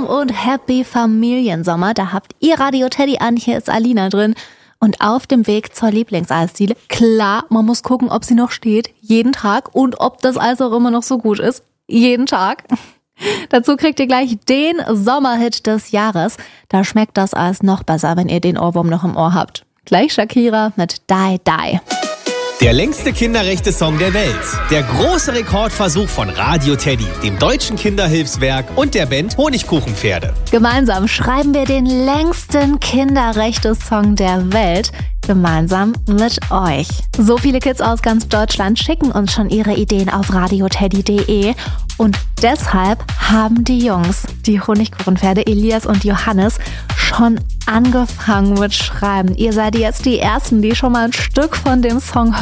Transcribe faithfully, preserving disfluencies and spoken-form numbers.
Warm und Happy Familiensommer. Da habt ihr Radio Teddy an, hier ist Alina drin. Und auf dem Weg zur Lieblingseisdiele. Klar, man muss gucken, ob sie noch steht. Jeden Tag. Und ob das Eis auch immer noch so gut ist. Jeden Tag. Dazu kriegt ihr gleich den Sommerhit des Jahres. Da schmeckt das Eis noch besser, wenn ihr den Ohrwurm noch im Ohr habt. Gleich Shakira mit Die Die. Der längste Kinderrechte-Song der Welt. Der große Rekordversuch von Radio Teddy, dem Deutschen Kinderhilfswerk und der Band Honigkuchenpferde. Gemeinsam schreiben wir den längsten Kinderrechte-Song der Welt. Gemeinsam mit euch. So viele Kids aus ganz Deutschland schicken uns schon ihre Ideen auf radioteddy punkt de. Und deshalb haben die Jungs, die Honigkuchenpferde Elias und Johannes, schon angefangen mit Schreiben. Ihr seid jetzt die Ersten, die schon mal ein Stück von dem Song